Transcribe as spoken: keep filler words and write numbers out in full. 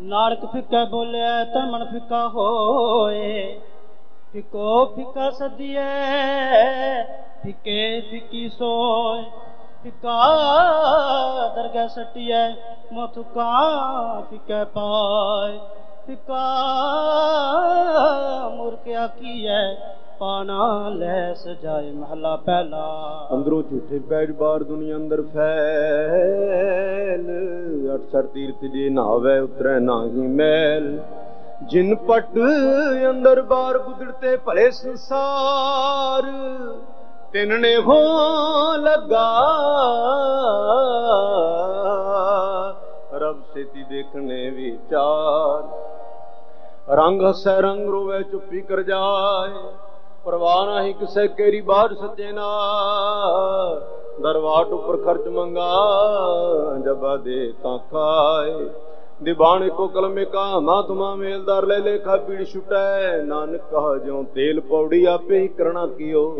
नानक फिका बोलिया तो मन फिका होए, फिको फिका सदिए फिके फिकी सोए, फिका दरगाह सटिए मोथुका फिके पाए, फिका मुरकिया की है पाना ले सजाए। महला पहला। अंदरों झूठे पैज बार दुनिया अंदर फैल, अठसठ तीर्थ जे नहावे उतरे नाही मैल, जिन पट अंदर बार गुजरते भले संसार, तिनने हो लगा रब सेती देखने विचार, रंग हसे रंग रोवे चुप्पी कर जाए, परवाह नहीं किसे केरी बात सच्चे ना, दरवाट उपर खर्च मंगा जबा दे ता खाए, दीवाने को कलमे का मातमा मेलदार ले लेखा पीड़ छुटै, नानक कहा ज्यों तेल पौड़ी आपे ही करना कियो।